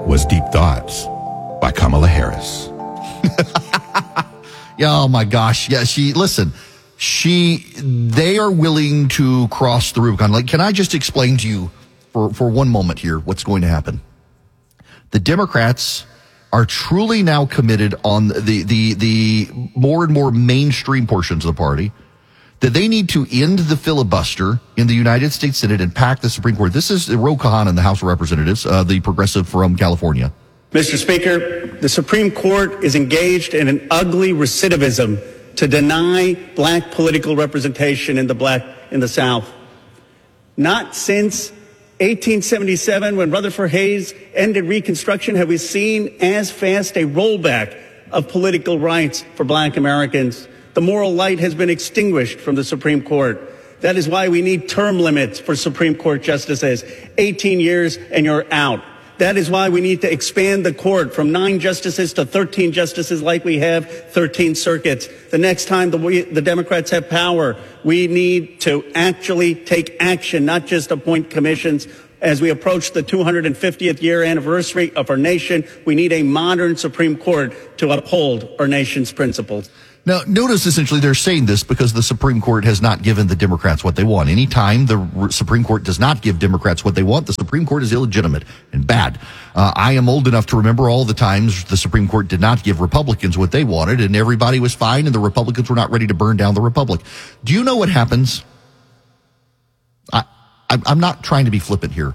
was Deep Thoughts by Kamala Harris. Yeah, oh my gosh. Yeah, they are willing to cross the Rubicon. Like, can I just explain to you for one moment here what's going to happen? The Democrats are truly now committed on the more and more mainstream portions of the party that they need to end the filibuster in the United States Senate and pack the Supreme Court. This is Ro Khanna in the House of Representatives, the progressive from California. Mr. Speaker, the Supreme Court is engaged in an ugly recidivism to deny black political representation in the South. Not since 1877, when Rutherford Hayes ended Reconstruction, have we seen as fast a rollback of political rights for black Americans. The moral light has been extinguished from the Supreme Court. That is why we need term limits for Supreme Court justices. 18 years and you're out. That is why we need to expand the court from 9 justices to 13 justices like we have 13 circuits. The next time the Democrats have power, we need to actually take action, not just appoint commissions. As we approach the 250th year anniversary of our nation, we need a modern Supreme Court to uphold our nation's principles. Now, notice essentially they're saying this because the Supreme Court has not given the Democrats what they want. Anytime the Supreme Court does not give Democrats what they want, the Supreme Court is illegitimate and bad. I am old enough to remember all the times the Supreme Court did not give Republicans what they wanted, and everybody was fine, and the Republicans were not ready to burn down the Republic. Do you know what happens? I'm not trying to be flippant here.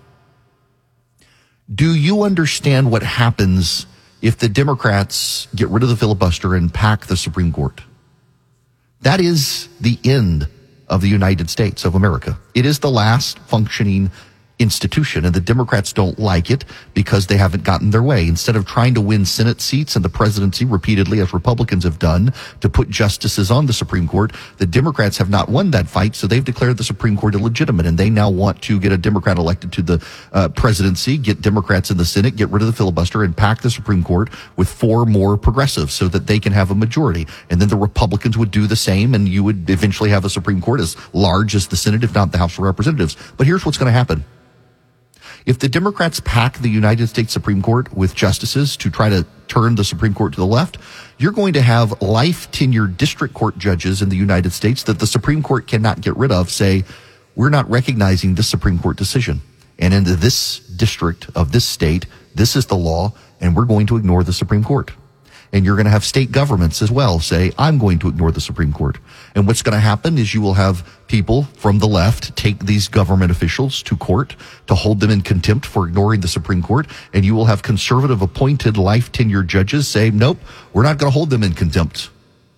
Do you understand what happens if the Democrats get rid of the filibuster and pack the Supreme Court? That is the end of the United States of America. It is the last functioning institution, and the Democrats don't like it because they haven't gotten their way. Instead of trying to win Senate seats and the presidency repeatedly, as Republicans have done, to put justices on the Supreme Court, the Democrats have not won that fight, so they've declared the Supreme Court illegitimate, and they now want to get a Democrat elected to the presidency, get Democrats in the Senate, get rid of the filibuster, and pack the Supreme Court with 4 more progressives so that they can have a majority. And then the Republicans would do the same, and you would eventually have a Supreme Court as large as the Senate, if not the House of Representatives. But here's what's going to happen. If the Democrats pack the United States Supreme Court with justices to try to turn the Supreme Court to the left, you're going to have life tenured district court judges in the United States that the Supreme Court cannot get rid of say, we're not recognizing this Supreme Court decision. And in this district of this state, this is the law, and we're going to ignore the Supreme Court. And you're going to have state governments as well say, I'm going to ignore the Supreme Court. And what's going to happen is you will have people from the left take these government officials to court to hold them in contempt for ignoring the Supreme Court. And you will have conservative appointed life tenured judges say, nope, we're not going to hold them in contempt.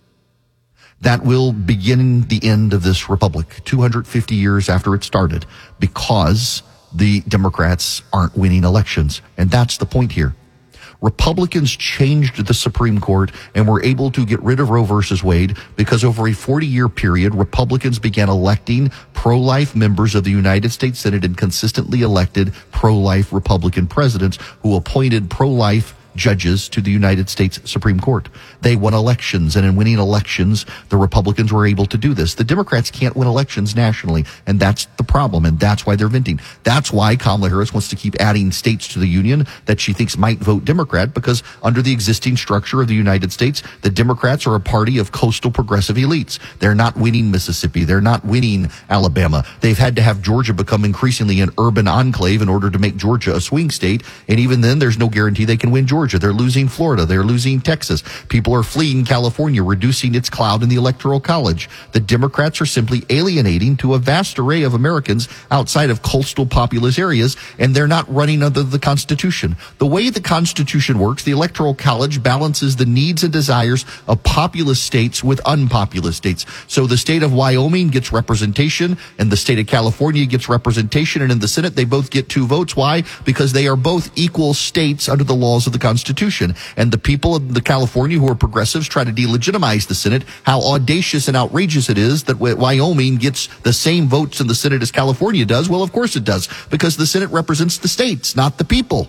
That will begin the end of this republic 250 years after it started because the Democrats aren't winning elections. And that's the point here. Republicans changed the Supreme Court and were able to get rid of Roe versus Wade because over a 40-year period, Republicans began electing pro-life members of the United States Senate and consistently elected pro-life Republican presidents who appointed pro-life judges to the United States Supreme Court. They won elections, and in winning elections, the Republicans were able to do this. The Democrats can't win elections nationally, and that's the problem, and that's why they're venting. That's why Kamala Harris wants to keep adding states to the union that she thinks might vote Democrat, because under the existing structure of the United States, the Democrats are a party of coastal progressive elites. They're not winning Mississippi. They're not winning Alabama. They've had to have Georgia become increasingly an urban enclave in order to make Georgia a swing state, and even then, there's no guarantee they can win Georgia. They're losing Florida. They're losing Texas. People are fleeing California, reducing its clout in the Electoral College. The Democrats are simply alienating to a vast array of Americans outside of coastal populous areas, and they're not running under the Constitution. The way the Constitution works, the Electoral College balances the needs and desires of populous states with unpopulous states. So the state of Wyoming gets representation, and the state of California gets representation, and in the Senate, they both get 2 votes. Why? Because they are both equal states under the laws of the Constitution. And the people of the California who are progressives try to delegitimize the Senate, how audacious and outrageous it is that Wyoming gets the same votes in the Senate as California does. Well, of course it does, because the Senate represents the states, not the people.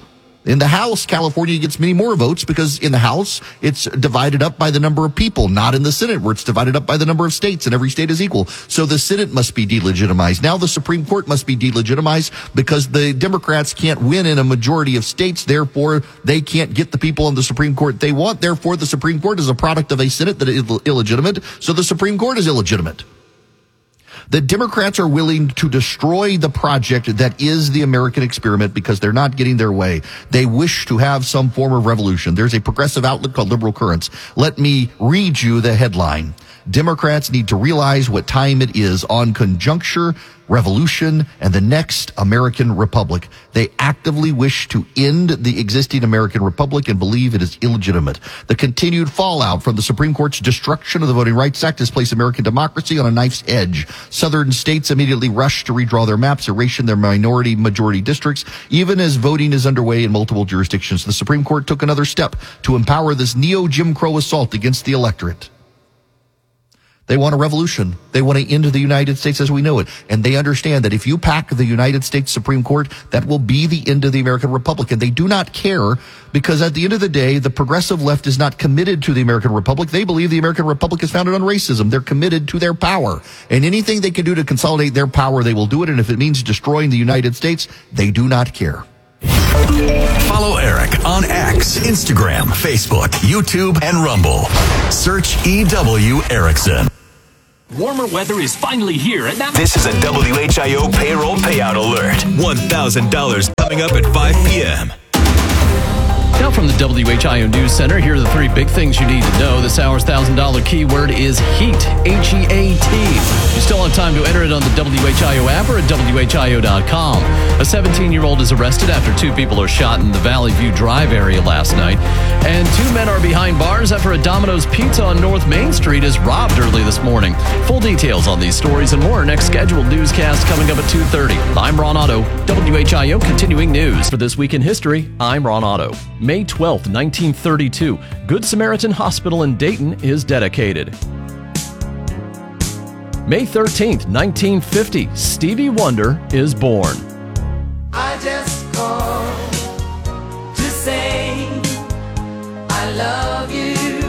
In the House, California gets many more votes because in the House, it's divided up by the number of people, not in the Senate, where it's divided up by the number of states, and every state is equal. So the Senate must be delegitimized. Now the Supreme Court must be delegitimized because the Democrats can't win in a majority of states. Therefore, they can't get the people on the Supreme Court they want. Therefore, the Supreme Court is a product of a Senate that is illegitimate. So the Supreme Court is illegitimate. The Democrats are willing to destroy the project that is the American experiment because they're not getting their way. They wish to have some form of revolution. There's a progressive outlet called Liberal Currents. Let me read you the headline. Democrats need to realize what time it is on conjuncture, revolution, and the next American Republic. They actively wish to end the existing American Republic and believe it is illegitimate. The continued fallout from the Supreme Court's destruction of the Voting Rights Act has placed American democracy on a knife's edge. Southern states immediately rushed to redraw their maps, erasing their minority-majority districts. Even as voting is underway in multiple jurisdictions, the Supreme Court took another step to empower this neo-Jim Crow assault against the electorate. They want a revolution. They want to end the United States as we know it. And they understand that if you pack the United States Supreme Court, that will be the end of the American Republic. And they do not care because at the end of the day, the progressive left is not committed to the American Republic. They believe the American Republic is founded on racism. They're committed to their power. And anything they can do to consolidate their power, they will do it. And if it means destroying the United States, they do not care. Follow Eric on X, Instagram, Facebook, YouTube, and Rumble. Search EW Erickson. Warmer weather is finally here, and that... This is a WHIO payroll payout alert. $1,000 coming up at 5 p.m. Now from the WHIO News Center, here are the three big things you need to know. This hour's $1,000 keyword is HEAT, H-E-A-T. You still have time to enter it on the WHIO app or at WHIO.com. A 17-year-old is arrested after two people are shot in the Valley View Drive area last night. And two men are behind bars after a Domino's Pizza on North Main Street is robbed early this morning. Full details on these stories and more. Next scheduled newscast coming up at 2:30. I'm Ron Otto, WHIO Continuing News. For This Week in History, I'm Ron Otto. May 12th, 1932, Good Samaritan Hospital in Dayton is dedicated. May 13th, 1950, Stevie Wonder is born. I just called to say I love you.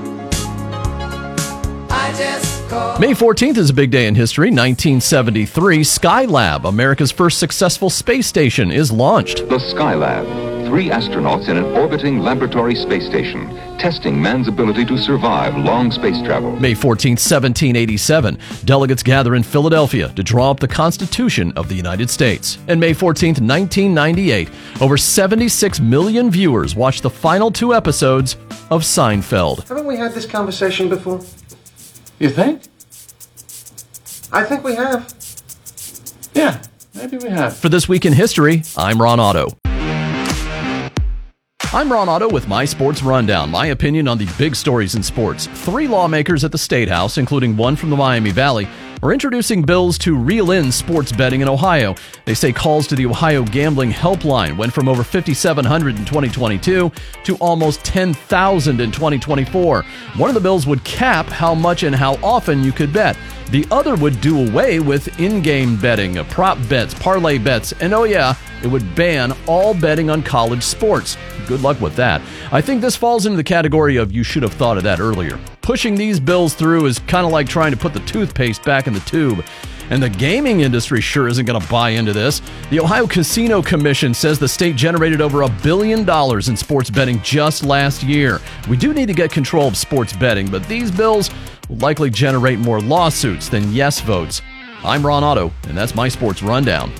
I just called. May 14th is a big day in history. 1973, Skylab, America's first successful space station, is launched. The Skylab. 3 astronauts in an orbiting laboratory space station, testing man's ability to survive long space travel. May 14th, 1787, delegates gather in Philadelphia to draw up the Constitution of the United States. And May 14th, 1998, over 76 million viewers watched the final 2 episodes of Seinfeld. Haven't we had this conversation before? You think? I think we have. Yeah, maybe we have. For This Week in History, I'm Ron Otto. I'm Ron Otto with My Sports Rundown, my opinion on the big stories in sports. 3 lawmakers at the State House, including one from the Miami Valley, are introducing bills to reel in sports betting in Ohio. They say calls to the Ohio Gambling Helpline went from over 5,700 in 2022 to almost 10,000 in 2024. One of the bills would cap how much and how often you could bet. The other would do away with in-game betting, prop bets, parlay bets, and oh yeah, it would ban all betting on college sports. Good luck with that. I think this falls into the category of you should have thought of that earlier. Pushing these bills through is kind of like trying to put the toothpaste back in the tube. And the gaming industry sure isn't going to buy into this. The Ohio Casino Commission says the state generated over $1 billion in sports betting just last year. We do need to get control of sports betting, but these bills will likely generate more lawsuits than yes votes. I'm Ron Otto, and that's my Sports Rundown.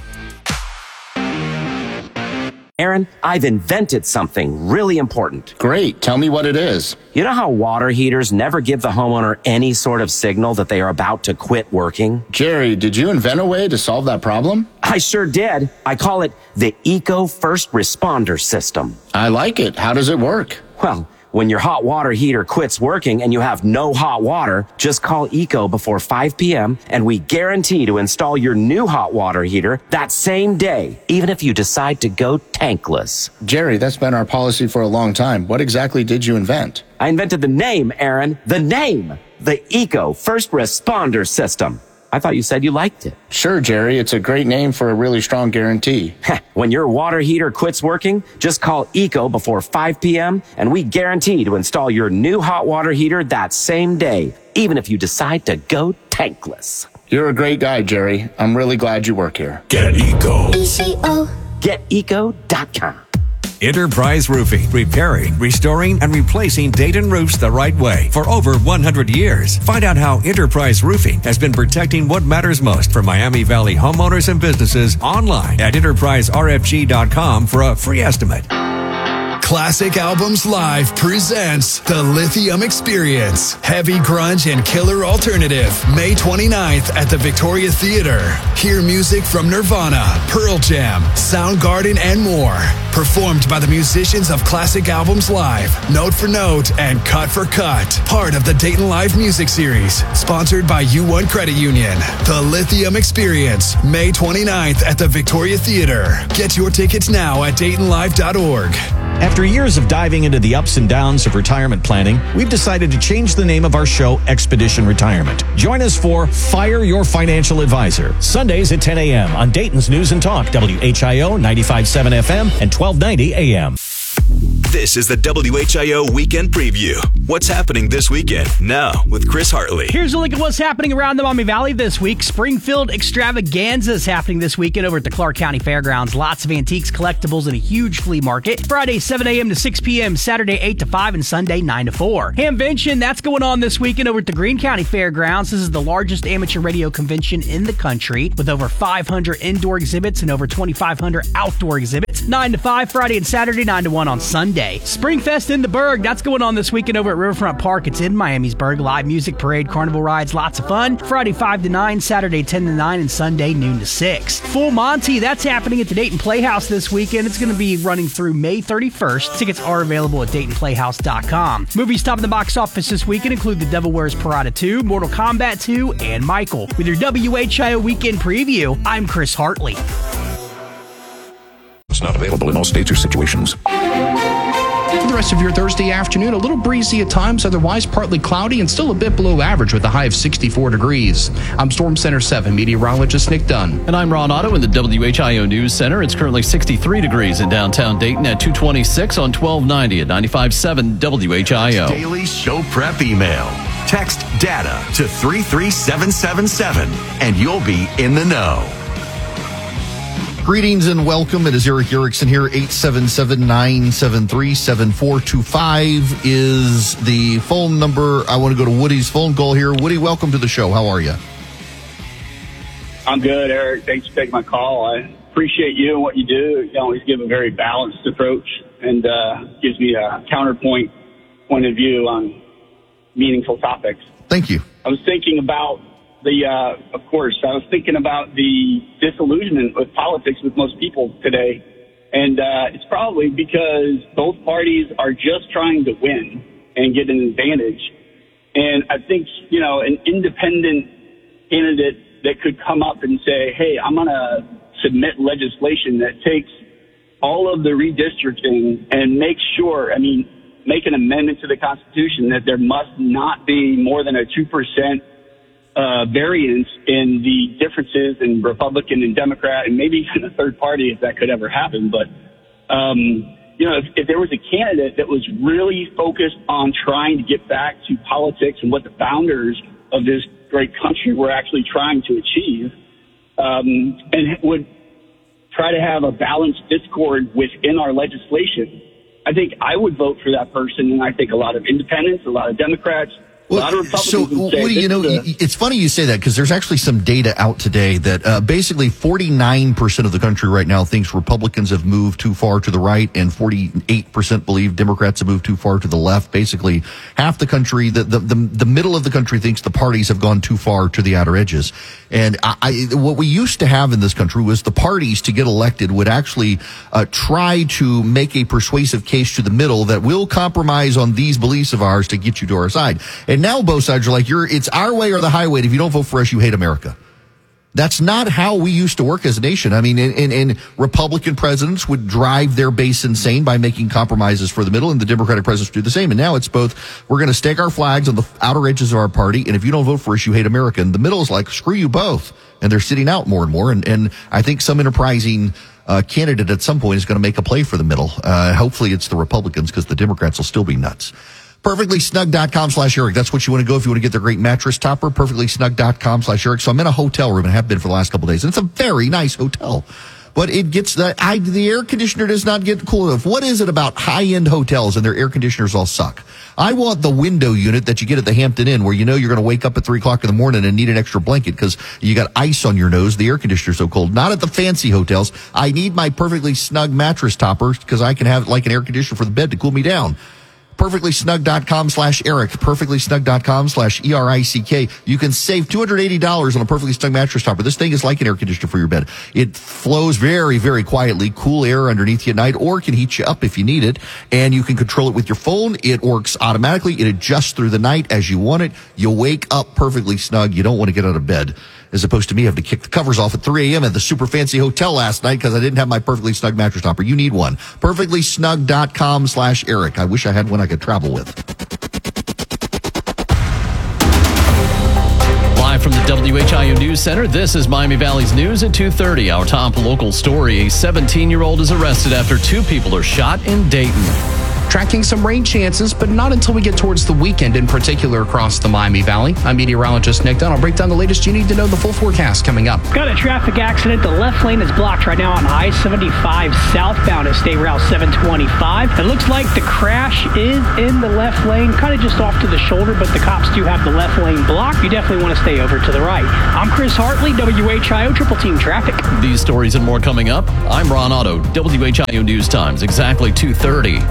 Aaron, I've invented something really important. Great. Tell me what it is. You know how water heaters never give the homeowner any sort of signal that they are about to quit working? Jerry, did you invent a way to solve that problem? I sure did. I call it the Eco First Responder System. I like it. How does it work? Well, when your hot water heater quits working and you have no hot water, just call Eco before 5 p.m. and we guarantee to install your new hot water heater that same day, even if you decide to go tankless. Jerry, that's been our policy for a long time. What exactly did you invent? I invented the name, Aaron. The name. The Eco First Responder System. I thought you said you liked it. Sure, Jerry. It's a great name for a really strong guarantee. When your water heater quits working, just call ECO before 5 p.m. and we guarantee to install your new hot water heater that same day, even if you decide to go tankless. You're a great guy, Jerry. I'm really glad you work here. Get ECO. ECO. GetEco.com. Enterprise Roofing, repairing, restoring, and replacing Dayton roofs the right way for over 100 years. Find out how Enterprise Roofing has been protecting what matters most for Miami Valley homeowners and businesses online at enterpriserfg.com for a free estimate. Classic Albums Live presents The Lithium Experience. Heavy grunge and killer alternative. May 29th at the Victoria Theater. Hear music from Nirvana, Pearl Jam, Soundgarden, and more. Performed by the musicians of Classic Albums Live, Note for Note, and Cut for Cut. Part of the Dayton Live Music Series. Sponsored by U1 Credit Union. The Lithium Experience. May 29th at the Victoria Theater. Get your tickets now at DaytonLive.org. After years of diving into the ups and downs of retirement planning, we've decided to change the name of our show, Expedition Retirement. Join us for Fire Your Financial Advisor, Sundays at 10 a.m. on Dayton's News and Talk, WHIO 95.7 FM and 1290 AM. This is the WHIO Weekend Preview. What's happening this weekend? Now, with Chris Hartley. Here's a look at what's happening around the Miami Valley this week. Springfield Extravaganza is happening this weekend over at the Clark County Fairgrounds. Lots of antiques, collectibles, and a huge flea market. Friday, 7 a.m. to 6 p.m., Saturday, 8 to 5, and Sunday, 9 to 4. Hamvention, that's going on this weekend over at the Greene County Fairgrounds. This is the largest amateur radio convention in the country with over 500 indoor exhibits and over 2,500 outdoor exhibits. 9 to 5 Friday and Saturday, 9 to 1 on Sunday. Springfest in the Berg, that's going on this weekend over at Riverfront Park. It's in Miamisburg. Live music, parade, carnival rides, lots of fun. Friday 5 to 9, Saturday 10 to 9, and Sunday noon to 6. Full Monty, that's happening at the Dayton Playhouse this weekend. It's going to be running through May 31st. Tickets are available at DaytonPlayhouse.com. Movies topping the box office this weekend include The Devil Wears Prada 2, Mortal Kombat 2, and Michael. With your WHIO Weekend Preview, I'm Chris Hartley. It's not available in all states or situations. For the rest of your Thursday afternoon, a little breezy at times, otherwise partly cloudy and still a bit below average with a high of 64 degrees. I'm Storm Center 7 meteorologist Nick Dunn. And I'm Ron Otto in the WHIO News Center. It's currently 63 degrees in downtown Dayton at 226 on 1290 at 95.7 WHIO. Daily show prep email. Text DATA to 33777 and you'll be in the know. Greetings and welcome. It is Eric Erickson here. 877-973-7425 is the phone number. I want to go to Woody's phone call here. Woody, welcome to the show. How are you? I'm good, Eric. Thanks for taking my call. I appreciate you and what you do. You always give a very balanced approach and gives me a counterpoint point of view on meaningful topics. Thank you. I was thinking about I was thinking about the disillusionment with politics with most people today. And it's probably because both parties are just trying to win and get an advantage. And I think, an independent candidate that could come up and say, hey, I'm going to submit legislation that takes all of the redistricting and make an amendment to the Constitution that there must not be more than a 2% variance in the differences in Republican and Democrat, and maybe even a third party if that could ever happen. But, if there was a candidate that was really focused on trying to get back to politics and what the founders of this great country were actually trying to achieve, and would try to have a balanced discord within our legislation, I think I would vote for that person. And I think a lot of independents, a lot of Democrats, So, Woody, it's funny you say that because there's actually some data out today that basically 49% of the country right now thinks Republicans have moved too far to the right and 48% believe Democrats have moved too far to the left. Basically, half the country, the middle of the country thinks the parties have gone too far to the outer edges. And what we used to have in this country was the parties to get elected would actually try to make a persuasive case to the middle that will compromise on these beliefs of ours to get you to our side. And now both sides are like, it's our way or the highway. If you don't vote for us, you hate America. That's not how we used to work as a nation. I mean, and Republican presidents would drive their base insane by making compromises for the middle, and the Democratic presidents do the same. And now it's both, we're going to stake our flags on the outer edges of our party, and if you don't vote for us, you hate America. And the middle is like, screw you both. And they're sitting out more and more. And I think some enterprising candidate at some point is going to make a play for the middle. Hopefully it's the Republicans, because the Democrats will still be nuts. PerfectlySnug.com/Eric. That's what you want to go if you want to get their great mattress topper. PerfectlySnug.com/Eric. So I'm in a hotel room and have been for the last couple of days. And it's a very nice hotel. But it gets the air conditioner does not get cool enough. What is it about high-end hotels and their air conditioners all suck? I want the window unit that you get at the Hampton Inn, where you know you're going to wake up at 3 o'clock in the morning and need an extra blanket because you got ice on your nose. The air conditioner's so cold. Not at the fancy hotels. I need my Perfectly Snug mattress topper because I can have like an air conditioner for the bed to cool me down. PerfectlySnug.com/Eric. PerfectlySnug.com/ERICK. You can save $280 on a Perfectly Snug mattress topper. This thing is like an air conditioner for your bed. It flows very, very quietly, cool air underneath you at night, or can heat you up if you need it. And you can control it with your phone. It works automatically. It adjusts through the night as you want it. You wake up perfectly snug. You don't want to get out of bed. As opposed to me having to kick the covers off at 3 a.m. at the super fancy hotel last night because I didn't have my Perfectly Snug mattress topper. You need one. PerfectlySnug.com/Eric. I wish I had one I could travel with. Live from the WHIO News Center, this is Miami Valley's News at 2:30. Our top local story, a 17-year-old is arrested after 2 people are shot in Dayton. Tracking some rain chances, but not until we get towards the weekend, in particular across the Miami Valley. I'm meteorologist Nick Dunn. I'll break down the latest you need to know, the full forecast coming up. Got a traffic accident. The left lane is blocked right now on I-75 southbound at State Route 725. It looks like the crash is in the left lane, kind of just off to the shoulder, but the cops do have the left lane blocked. You definitely want to stay over to the right. I'm Chris Hartley, WHIO Triple Team Traffic. These stories and more coming up. I'm Ron Otto, WHIO News Times, exactly 2:30.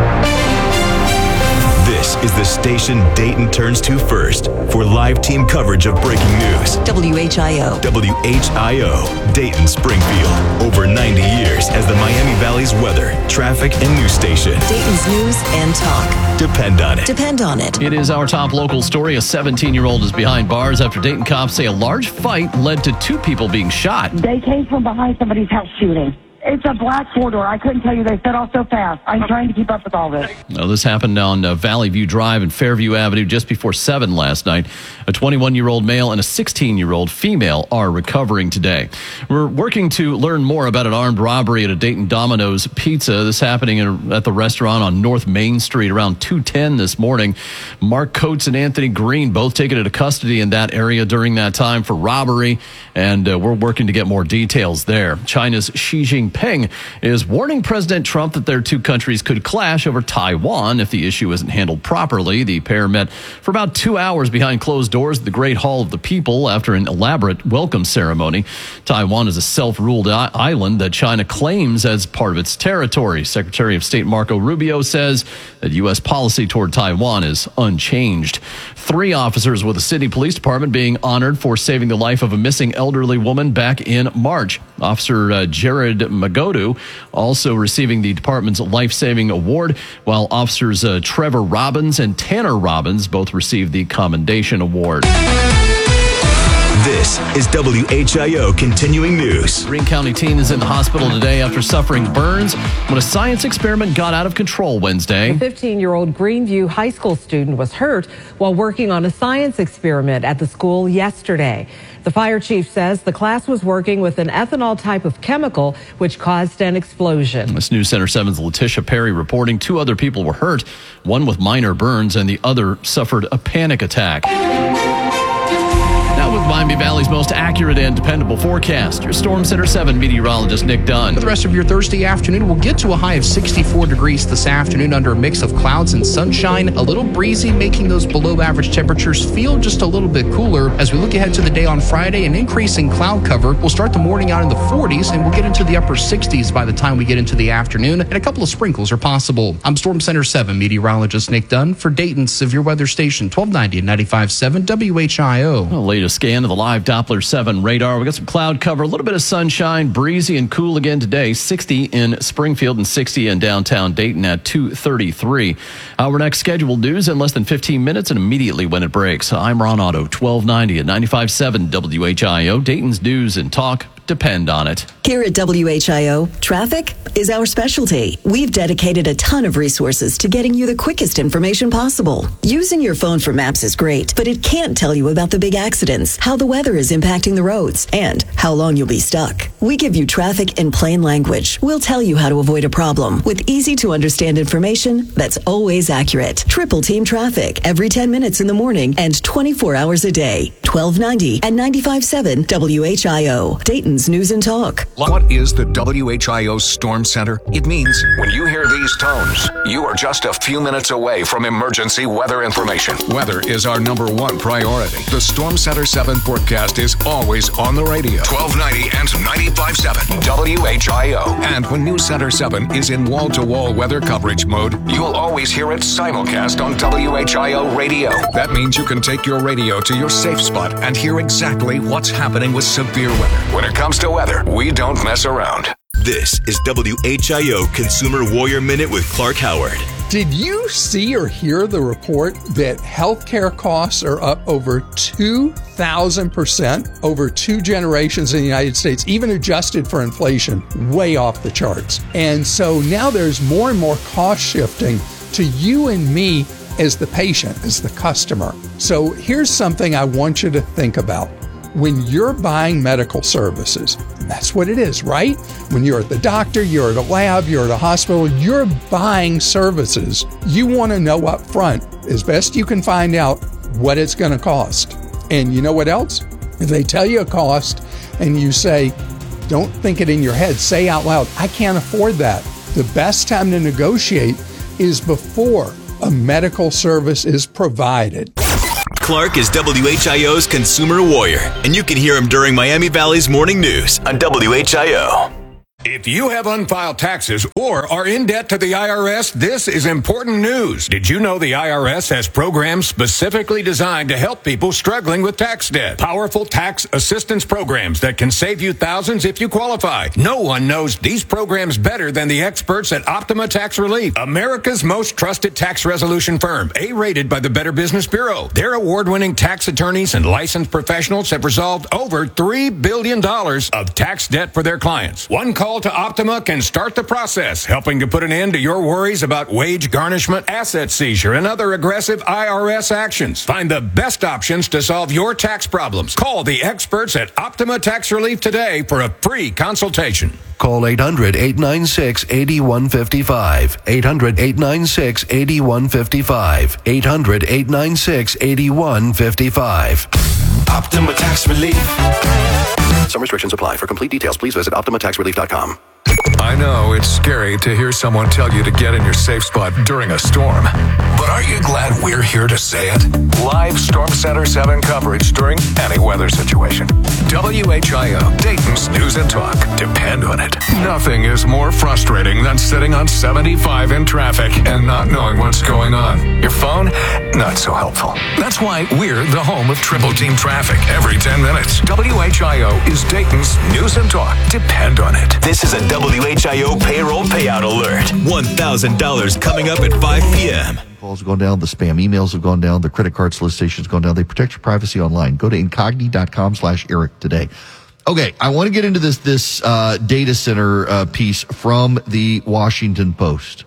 This is the station Dayton turns to first for live team coverage of breaking news. WHIO. WHIO, Dayton Springfield. Over 90 years as the Miami Valley's weather, traffic, and news station. Dayton's news and talk. Depend on it. Depend on it. It is our top local story. A 17-year-old is behind bars after Dayton cops say a large fight led to 2 people being shot. They came from behind somebody's house shooting. It's a black 4-door. I couldn't tell you. They set off so fast. I'm trying to keep up with all this. Now, this happened on Valley View Drive and Fairview Avenue just before 7 last night. A 21-year-old male and a 16-year-old female are recovering today. We're working to learn more about an armed robbery at a Dayton Domino's Pizza. This happening at the restaurant on North Main Street around 2:10 this morning. Mark Coates and Anthony Green both taken into custody in that area during that time for robbery, and we're working to get more details there. China's Xi Jinping is warning President Trump that their 2 countries could clash over Taiwan if the issue isn't handled properly. The pair met for about 2 hours behind closed doors at the Great Hall of the People after an elaborate welcome ceremony. Taiwan is a self-ruled island that China claims as part of its territory. Secretary of State Marco Rubio says that U.S. policy toward Taiwan is unchanged. 3 officers with the city police department being honored for saving the life of a missing elderly woman back in March. Officer Jared Magodu also receiving the department's life-saving award, while officers Trevor Robbins and Tanner Robbins both received the commendation award. This is WHIO Continuing News. Greene County teen is in the hospital today after suffering burns when a science experiment got out of control Wednesday. A 15-year-old Greenview High School student was hurt while working on a science experiment at the school yesterday. The fire chief says the class was working with an ethanol type of chemical which caused an explosion. This News Center 7's Letitia Perry reporting 2 other people were hurt, one with minor burns and the other suffered a panic attack. Now with Miami Valley's most accurate and dependable forecast, your Storm Center 7 meteorologist Nick Dunn. For the rest of your Thursday afternoon, we'll get to a high of 64 degrees this afternoon under a mix of clouds and sunshine. A little breezy, making those below average temperatures feel just a little bit cooler. As we look ahead to the day on Friday, an increase in cloud cover. We'll start the morning out in the 40s and we'll get into the upper 60s by the time we get into the afternoon, and a couple of sprinkles are possible. I'm Storm Center 7 meteorologist Nick Dunn for Dayton's Severe Weather Station 1290 and 95.7 WHIO. The latest scan of the live Doppler 7 radar. We got some cloud cover, a little bit of sunshine, breezy and cool again today. 60 in Springfield and 60 in downtown Dayton at 2:33. Our next scheduled news in less than 15 minutes and immediately when it breaks. I'm Ron Otto, 1290 at 95.7 WHIO. Dayton's news and talk depend on it. Here at WHIO, traffic is our specialty. We've dedicated a ton of resources to getting you the quickest information possible. Using your phone for maps is great, but it can't tell you about the big accidents, how the weather is impacting the roads, and how long you'll be stuck. We give you traffic in plain language. We'll tell you how to avoid a problem with easy-to-understand information that's always accurate. Triple Team Traffic every 10 minutes in the morning and 24 hours a day. 1290 and 95.7 WHIO. Dayton's News and Talk. What is the WHIO Storm Center? It means when you hear these tones, you are just a few minutes away from emergency weather information. Weather is our #1 priority. The Storm Center 7 forecast is always on the radio. 1290 and 95.7 WHIO. And when News Center 7 is in wall-to-wall weather coverage mode, you'll always hear it simulcast on WHIO radio. That means you can take your radio to your safe spot and hear exactly what's happening with severe weather. When it comes to weather, we don't mess around. This is WHIO Consumer Warrior Minute with Clark Howard. Did you see or hear the report that healthcare costs are up over 2,000% over 2 generations in the United States, even adjusted for inflation, way off the charts? And so now there's more and more cost shifting to you and me as the patient, as the customer. So here's something I want you to think about. When you're buying medical services, and that's what it is, right? When you're at the doctor, you're at a lab, you're at a hospital, you're buying services. You want to know up front, as best you can find out, what it's going to cost. And you know what else? If they tell you a cost and you say, don't think it in your head, say out loud, I can't afford that. The best time to negotiate is before a medical service is provided. Clark is WHIO's Consumer Warrior, and you can hear him during Miami Valley's Morning News on WHIO. If you have unfiled taxes or are in debt to the IRS, this is important news. Did you know the IRS has programs specifically designed to help people struggling with tax debt? Powerful tax assistance programs that can save you thousands if you qualify. No one knows these programs better than the experts at Optima Tax Relief, America's most trusted tax resolution firm, A-rated by the Better Business Bureau. Their award-winning tax attorneys and licensed professionals have resolved over $3 billion of tax debt for their clients. One call to Optima can start the process, helping to put an end to your worries about wage garnishment, asset seizure, and other aggressive IRS actions. Find the best options to solve your tax problems. Call the experts at Optima Tax Relief today for a free consultation. Call 800-896-8155. 800-896-8155. 800-896-8155. Optima Tax Relief. Some restrictions apply. For complete details, please visit OptimaTaxRelief.com. I know it's scary to hear someone tell you to get in your safe spot during a storm. But aren't you glad we're here to say it? Live Storm Center 7 coverage during any weather situation. WHIO, Dayton's News and Talk. Depend on it. Nothing is more frustrating than sitting on 75 in traffic and not knowing what's going on. Your phone, not so helpful. That's why we're the home of Triple Team Traffic every 10 minutes. WHIO is Dayton's News and Talk. Depend on it. This is a WHIO payroll payout alert. $1,000 coming up at 5 p.m. Calls have gone down, the spam emails have gone down, the credit card solicitations have gone down. They protect your privacy online. Go to incogni.com/Eric today. Okay, I want to get into this data center piece from the Washington Post.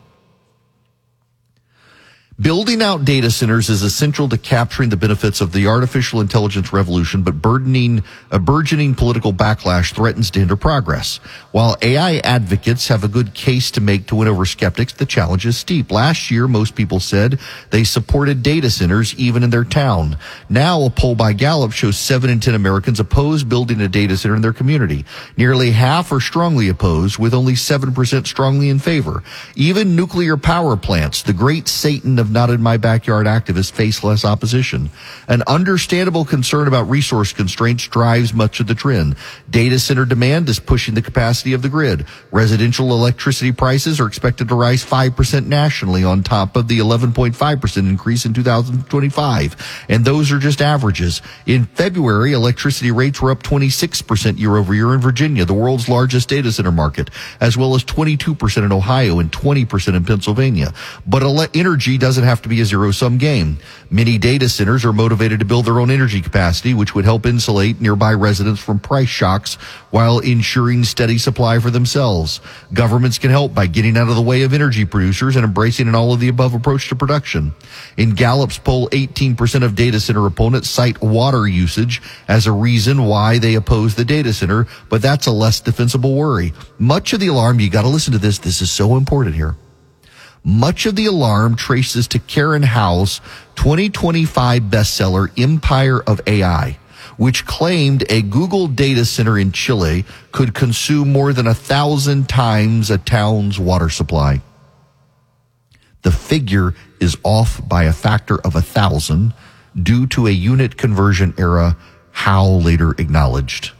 Building out data centers is essential to capturing the benefits of the artificial intelligence revolution, but a burgeoning political backlash threatens to hinder progress. While AI advocates have a good case to make to win over skeptics, the challenge is steep. Last year, most people said they supported data centers even in their town. Now, a poll by Gallup shows 7 in 10 Americans oppose building a data center in their community. Nearly half are strongly opposed, with only 7% strongly in favor. Even nuclear power plants, the great Satan of of not in my backyard activists face less opposition. An understandable concern about resource constraints drives much of the trend. Data center demand is pushing the capacity of the grid. Residential electricity prices are expected to rise 5% nationally on top of the 11.5% increase in 2025. And those are just averages. In February, electricity rates were up 26% year over year in Virginia, the world's largest data center market, as well as 22% in Ohio and 20% in Pennsylvania. But energy doesn't have to be a zero-sum game. Many data centers are motivated to build their own energy capacity, which would help insulate nearby residents from price shocks while ensuring steady supply for themselves. Governments can help by getting out of the way of energy producers and embracing an all-of-the-above approach to production. In Gallup's poll, 18% of data center opponents cite water usage as a reason why they oppose the data center, but that's a less defensible worry. Much of the alarm, you got to listen to this is so important here. Much of the alarm traces to Karen Howe's 2025 bestseller, Empire of AI, which claimed a Google data center in Chile could consume more than 1,000 times a town's water supply. The figure is off by a factor of 1,000 due to a unit conversion error, Howe later acknowledged.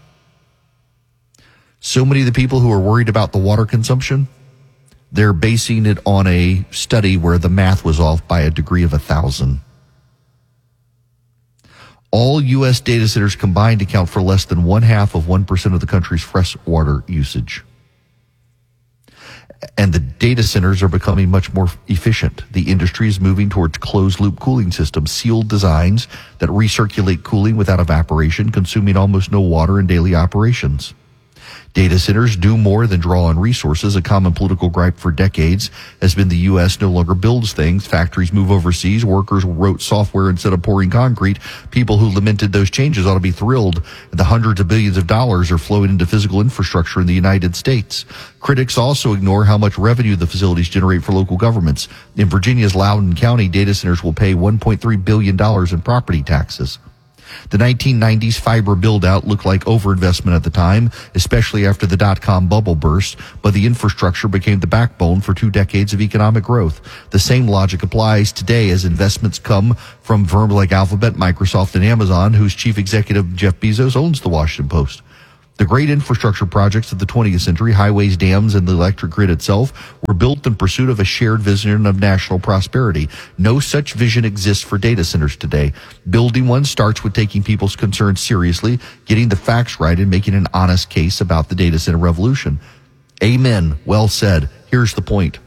So many of the people who are worried about the water consumption, they're basing it on a study where the math was off by a degree of 1,000. All U.S. data centers combined account for less than 0.5% of the country's fresh water usage. And the data centers are becoming much more efficient. The industry is moving towards closed-loop cooling systems, sealed designs that recirculate cooling without evaporation, consuming almost no water in daily operations. Data centers do more than draw on resources. A common political gripe for decades has been the U.S. no longer builds things. Factories move overseas. Workers wrote software instead of pouring concrete. People who lamented those changes ought to be thrilled. The hundreds of billions of dollars are flowing into physical infrastructure in the United States. Critics also ignore how much revenue the facilities generate for local governments. In Virginia's Loudoun County, data centers will pay $1.3 billion in property taxes. The 1990s fiber build-out looked like overinvestment at the time, especially after the dot-com bubble burst, but the infrastructure became the backbone for 2 decades of economic growth. The same logic applies today as investments come from firms like Alphabet, Microsoft, and Amazon, whose chief executive, Jeff Bezos, owns the Washington Post. The great infrastructure projects of the 20th century, highways, dams, and the electric grid itself, were built in pursuit of a shared vision of national prosperity. No such vision exists for data centers today. Building one starts with taking people's concerns seriously, getting the facts right, and making an honest case about the data center revolution. Amen. Well said. Here's the point.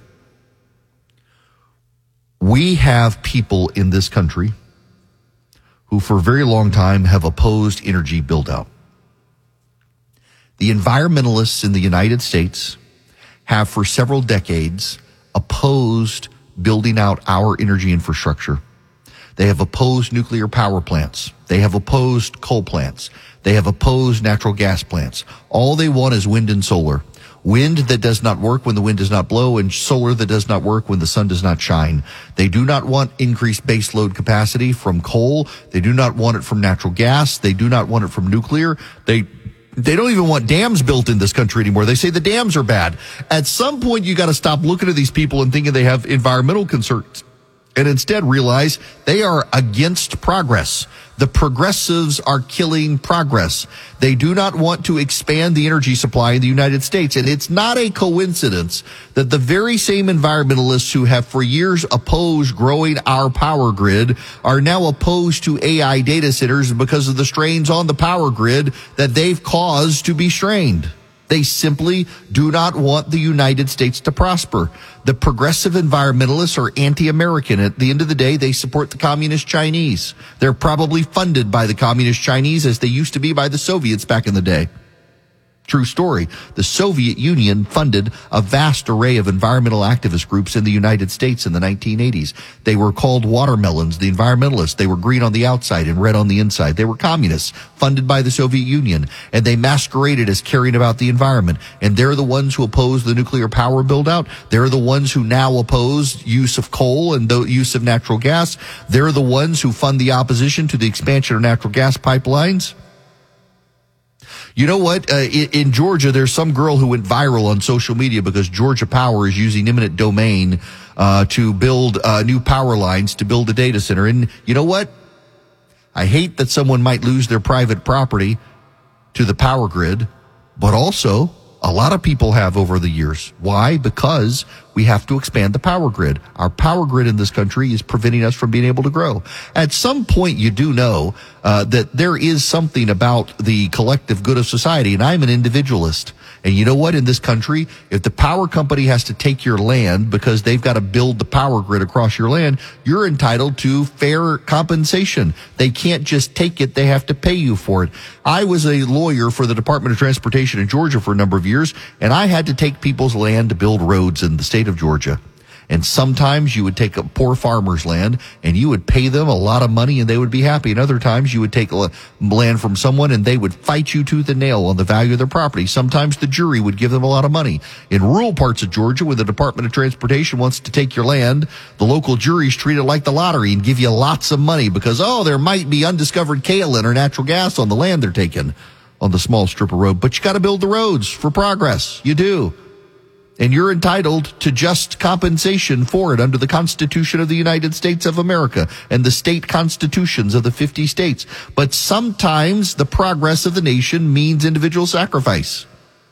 We have people in this country who for a very long time have opposed energy build-out. The environmentalists in the United States have for several decades opposed building out our energy infrastructure. They have opposed nuclear power plants. They have opposed coal plants. They have opposed natural gas plants. All they want is wind and solar. Wind that does not work when the wind does not blow, and solar that does not work when the sun does not shine. They do not want increased base load capacity from coal. They do not want it from natural gas. They do not want it from nuclear. They don't even want dams built in this country anymore. They say the dams are bad. At some point, you got to stop looking at these people and thinking they have environmental concerns and instead realize they are against progress. The progressives are killing progress. They do not want to expand the energy supply in the United States. And it's not a coincidence that the very same environmentalists who have for years opposed growing our power grid are now opposed to AI data centers because of the strains on the power grid that they've caused to be strained. They simply do not want the United States to prosper. The progressive environmentalists are anti-American. At the end of the day, they support the communist Chinese. They're probably funded by the communist Chinese as they used to be by the Soviets back in the day. True story. The Soviet Union funded a vast array of environmental activist groups in the United States in the 1980s. They were called watermelons, the environmentalists. They were green on the outside and red on the inside. They were communists funded by the Soviet Union, and they masqueraded as caring about the environment. And they're the ones who oppose the nuclear power build-out. They're the ones who now oppose use of coal and the use of natural gas. They're the ones who fund the opposition to the expansion of natural gas pipelines. You know what? In Georgia, there's some girl who went viral on social media because Georgia Power is using eminent domain to build new power lines to build a data center. And you know what? I hate that someone might lose their private property to the power grid, but also a lot of people have over the years. Why? Because we have to expand the power grid. Our power grid in this country is preventing us from being able to grow. At some point, you do know that there is something about the collective good of society, and I'm an individualist. And you know what? In this country, if the power company has to take your land because they've got to build the power grid across your land, you're entitled to fair compensation. They can't just take it. They have to pay you for it. I was a lawyer for the Department of Transportation in Georgia for a number of years, and I had to take people's land to build roads in the state of Georgia. And sometimes you would take a poor farmer's land and you would pay them a lot of money and they would be happy. And other times you would take land from someone and they would fight you tooth and nail on the value of their property. Sometimes the jury would give them a lot of money. In rural parts of Georgia, where the Department of Transportation wants to take your land, the local juries treat it like the lottery and give you lots of money because, there might be undiscovered kaolin or natural gas on the land they're taking on the small strip of road. But you got to build the roads for progress. You do. And you're entitled to just compensation for it under the Constitution of the United States of America and the state constitutions of the 50 states. But sometimes the progress of the nation means individual sacrifice.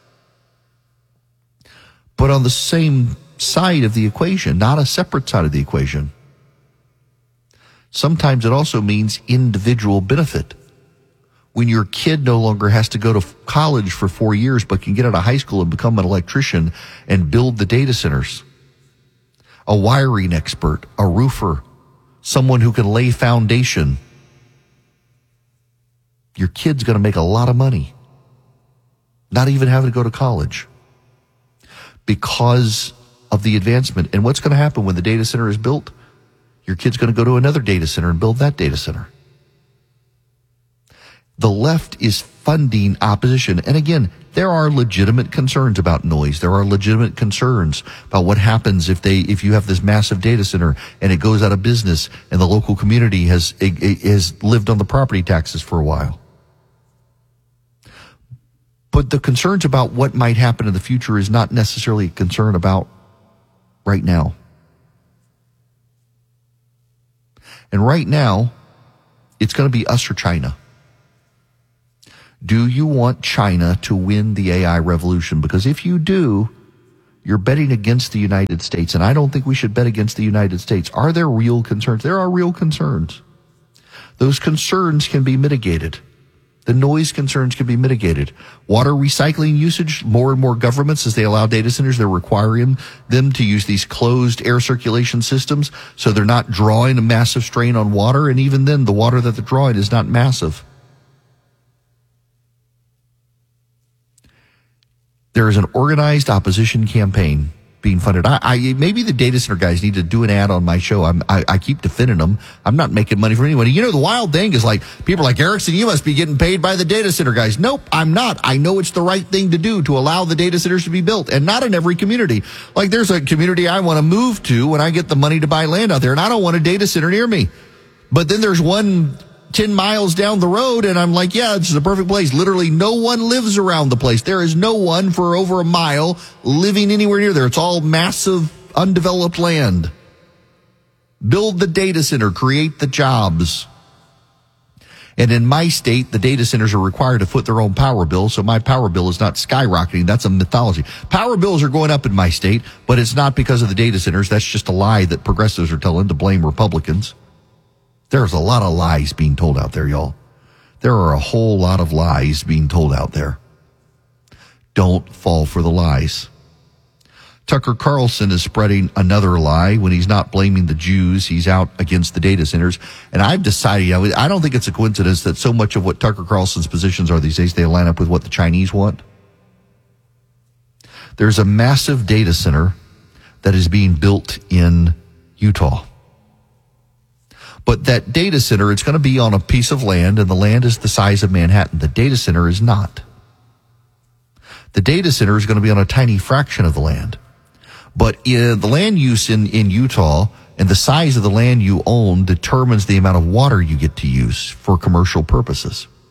But on the same side of the equation, not a separate side of the equation, sometimes it also means individual benefit. When your kid no longer has to go to college for 4 years but can get out of high school and become an electrician and build the data centers, a wiring expert, a roofer, someone who can lay foundation, your kid's going to make a lot of money, not even having to go to college because of the advancement. And what's going to happen when the data center is built? Your kid's going to go to another data center and build that data center. The left is funding opposition. And again, there are legitimate concerns about noise. There are legitimate concerns about what happens if you have this massive data center and it goes out of business and the local community has lived on the property taxes for a while. But the concerns about what might happen in the future is not necessarily a concern about right now. And right now, it's going to be us or China. Do you want China to win the AI revolution? Because if you do, you're betting against the United States. And I don't think we should bet against the United States. Are there real concerns? There are real concerns. Those concerns can be mitigated. The noise concerns can be mitigated. Water recycling usage, more and more governments, as they allow data centers, they're requiring them to use these closed air circulation systems so they're not drawing a massive strain on water. And even then, the water that they're drawing is not massive. There is an organized opposition campaign being funded. Maybe the data center guys need to do an ad on my show. I keep defending them. I'm not making money from anyone. You know, the wild thing is like, people are like, Erickson, you must be getting paid by the data center guys. Nope, I'm not. I know it's the right thing to do to allow the data centers to be built, and not in every community. Like, there's a community I want to move to when I get the money to buy land out there, and I don't want a data center near me. But then there's one 10 miles down the road, and I'm like, yeah, it's the perfect place. Literally, no one lives around the place. There is no one for over a mile living anywhere near there. It's all massive, undeveloped land. Build the data center, create the jobs. And in my state, the data centers are required to foot their own power bill, so my power bill is not skyrocketing. That's a mythology. Power bills are going up in my state, but it's not because of the data centers. That's just a lie that progressives are telling to blame Republicans. There's a lot of lies being told out there, y'all. There are a whole lot of lies being told out there. Don't fall for the lies. Tucker Carlson is spreading another lie when he's not blaming the Jews. He's out against the data centers. And I've decided, I don't think it's a coincidence that so much of what Tucker Carlson's positions are these days, they line up with what the Chinese want. There's a massive data center that is being built in Utah. But that data center, it's going to be on a piece of land, and the land is the size of Manhattan. The data center is not. The data center is going to be on a tiny fraction of the land. But the land use in Utah and the size of the land you own determines the amount of water you get to use for commercial purposes.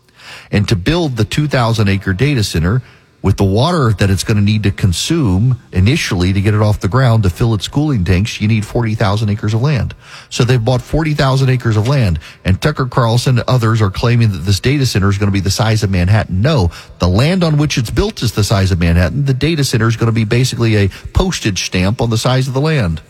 And to build the 2,000-acre data center with the water that it's going to need to consume initially to get it off the ground to fill its cooling tanks, you need 40,000 acres of land. So they've bought 40,000 acres of land, and Tucker Carlson and others are claiming that this data center is going to be the size of Manhattan. No, the land on which it's built is the size of Manhattan. The data center is going to be basically a postage stamp on the size of the land.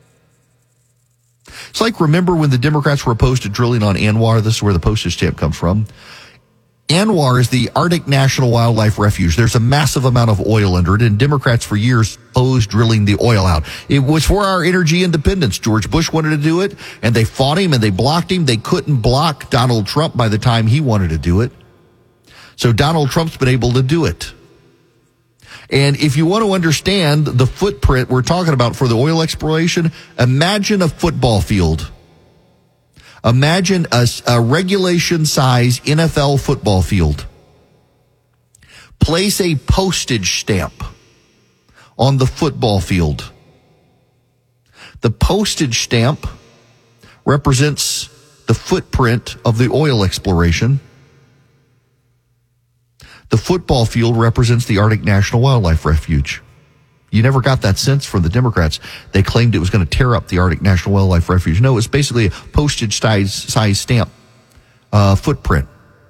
It's like, remember when the Democrats were opposed to drilling on ANWR? This is where the postage stamp comes from. ANWR is the Arctic National Wildlife Refuge. There's a massive amount of oil under it, and Democrats for years opposed drilling the oil out. It was for our energy independence. George Bush wanted to do it, and they fought him and they blocked him. They couldn't block Donald Trump by the time he wanted to do it. So Donald Trump's been able to do it. And if you want to understand the footprint we're talking about for the oil exploration, imagine a football field. Imagine a regulation-size NFL football field. Place a postage stamp on the football field. The postage stamp represents the footprint of the oil exploration. The football field represents the Arctic National Wildlife Refuge. You never got that sense from the Democrats. They claimed it was going to tear up the Arctic National Wildlife Refuge. No, it's basically a postage-size stamp footprint.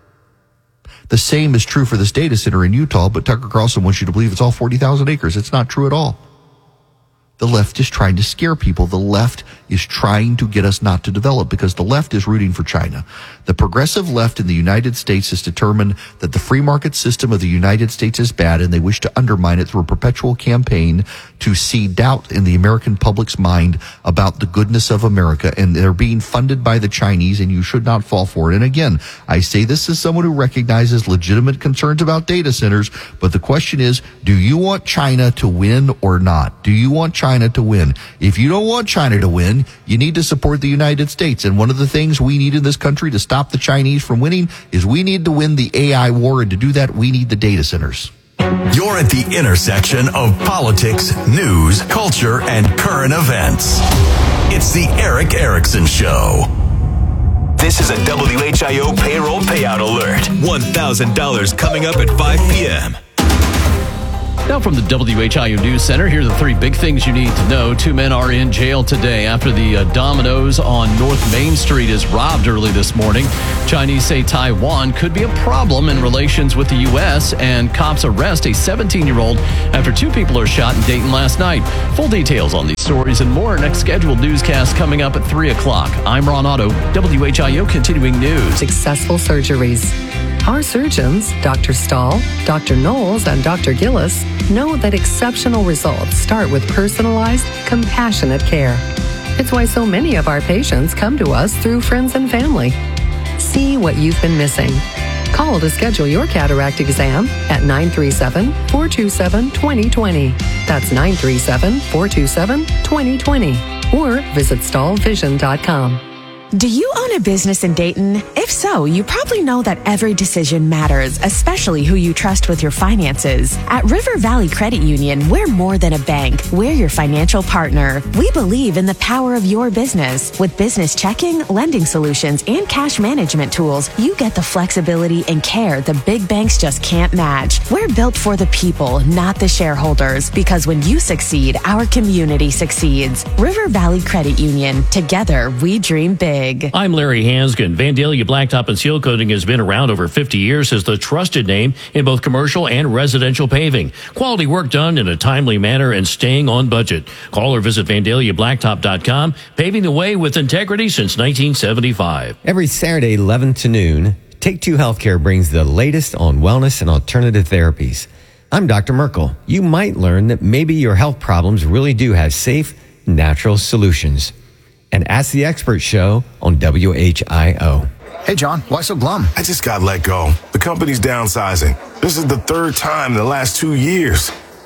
The same is true for this data center in Utah, but Tucker Carlson wants you to believe it's all 40,000 acres. It's not true at all. The left is trying to scare people. The left is trying to get us not to develop because the left is rooting for China. The progressive left in the United States has determined that the free market system of the United States is bad, and they wish to undermine it through a perpetual campaign to seed doubt in the American public's mind about the goodness of America. And they're being funded by the Chinese, and you should not fall for it. And again, I say this as someone who recognizes legitimate concerns about data centers, but the question is, do you want China to win or not? Do you want China to win? If you don't want China to win, you need to support the United States. And one of the things we need in this country to stop the Chinese from winning is we need to win the AI war. And to do that, we need the data centers. You're at the intersection of politics, news, culture, and current events. It's the Eric Erickson Show. This is a WHIO payroll payout alert. $1,000 coming up at 5 p.m. Now from the WHIO News Center, here are the three big things you need to know. 2 men are in jail today after the Domino's on North Main Street is robbed early this morning. Chinese say Taiwan could be a problem in relations with the U.S., and cops arrest a 17-year-old after 2 people are shot in Dayton last night. Full details on these stories and more. Next scheduled newscast coming up at 3 o'clock. I'm Ron Otto, WHIO Continuing News. Successful surgeries. Our surgeons, Dr. Stahl, Dr. Knowles, and Dr. Gillis, know that exceptional results start with personalized, compassionate care. It's why so many of our patients come to us through friends and family. See what you've been missing. Call to schedule your cataract exam at 937-427-2020. That's 937-427-2020. Or visit stahlvision.com. Do you own a business in Dayton? If so, you probably know that every decision matters, especially who you trust with your finances. At River Valley Credit Union, we're more than a bank. We're your financial partner. We believe in the power of your business. With business checking, lending solutions, and cash management tools, you get the flexibility and care the big banks just can't match. We're built for the people, not the shareholders, because when you succeed, our community succeeds. River Valley Credit Union. Together, we dream big. I'm Larry Hanskin. Vandalia Blacktop and Seal Coating has been around over 50 years as the trusted name in both commercial and residential paving. Quality work done in a timely manner and staying on budget. Call or visit VandaliaBlacktop.com, paving the way with integrity since 1975. Every Saturday, 11 to noon, Take Two Healthcare brings the latest on wellness and alternative therapies. I'm Dr. Merkel. You might learn that maybe your health problems really do have safe, natural solutions. And Ask the Expert show on WHIO. Hey, John, why so glum? I just got let go. The company's downsizing. This is the 3rd time in the last 2 years.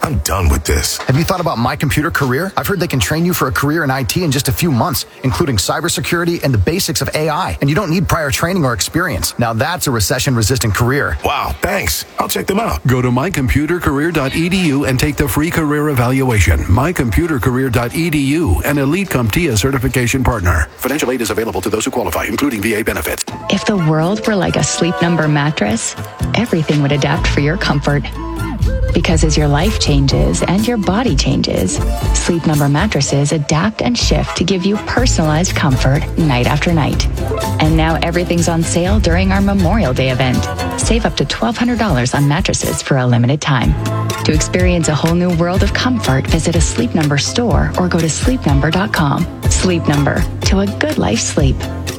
I'm done with this. Have you thought about My Computer Career? I've heard they can train you for a career in IT in just a few months, including cybersecurity and the basics of AI. And you don't need prior training or experience. Now that's a recession-resistant career. Wow, thanks. I'll check them out. Go to mycomputercareer.edu and take the free career evaluation. mycomputercareer.edu, an Elite CompTIA certification partner. Financial aid is available to those who qualify, including VA benefits. If the world were like a Sleep Number mattress, everything would adapt for your comfort. Because as your life changes and your body changes, Sleep Number mattresses adapt and shift to give you personalized comfort night after night. And now everything's on sale during our Memorial Day event. Save up to $1,200 on mattresses for a limited time. To experience a whole new world of comfort, visit a Sleep Number store or go to sleepnumber.com. Sleep Number, to a good life's sleep.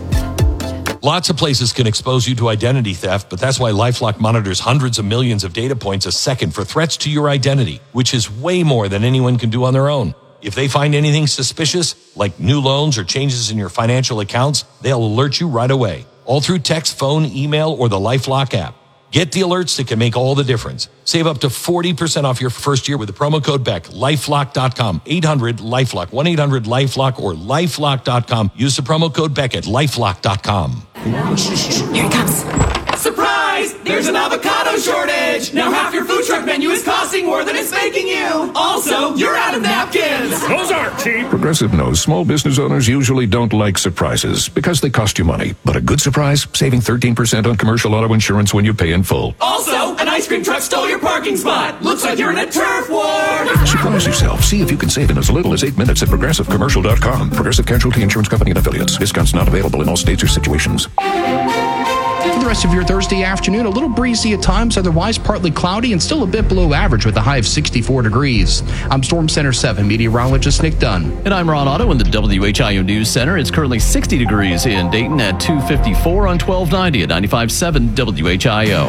Lots of places can expose you to identity theft, but that's why LifeLock monitors hundreds of millions of data points a second for threats to your identity, which is way more than anyone can do on their own. If they find anything suspicious, like new loans or changes in your financial accounts, they'll alert you right away, all through text, phone, email, or the LifeLock app. Get the alerts that can make all the difference. Save up to 40% off your first year with the promo code BECK. LifeLock.com. 800-LifeLock. 1-800-LifeLock or LifeLock.com. Use the promo code BECK at LifeLock.com. Here it comes. Surprise! There's an avocado shortage! Now half your food truck menu is costing more than it's making you! Also, you're out of napkins! Those aren't cheap! Progressive knows small business owners usually don't like surprises because they cost you money. But a good surprise, saving 13% on commercial auto insurance when you pay in full. Also, an ice cream truck stole your parking spot! Looks like you're in a turf war! Surprise yourself. See if you can save in as little as 8 minutes at ProgressiveCommercial.com. Progressive Casualty Insurance Company and Affiliates. Discounts not available in all states or situations. For the rest of your Thursday afternoon, a little breezy at times, otherwise partly cloudy and still a bit below average with a high of 64 degrees. I'm Storm Center 7 meteorologist Nick Dunn. And I'm Ron Otto in the WHIO News Center. It's currently 60 degrees in Dayton at 254 on 1290 at 95.7 WHIO.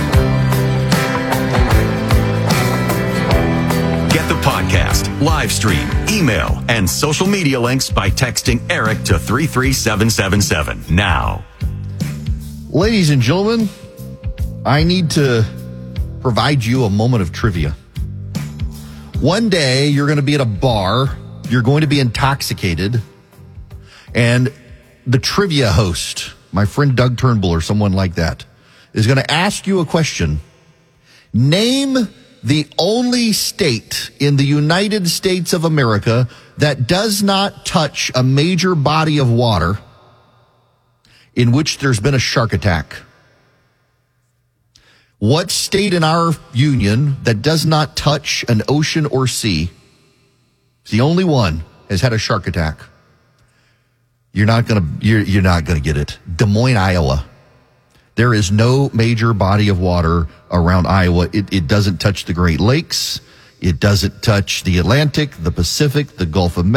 Get the podcast, live stream, email, and social media links by texting Eric to 33777 now. Ladies and gentlemen, I need to provide you a moment of trivia. One day, you're going to be at a bar, you're going to be intoxicated, and the trivia host, my friend Doug Turnbull or someone like that, is going to ask you a question. Name the only state in the United States of America that does not touch a major body of water in which there's been a shark attack. What state in our union that does not touch an ocean or sea, the only one, has had a shark attack? You're not gonna get it. Des Moines, Iowa. There is no major body of water around Iowa. It doesn't touch the Great Lakes. It doesn't touch the Atlantic, the Pacific, the Gulf of Mexico.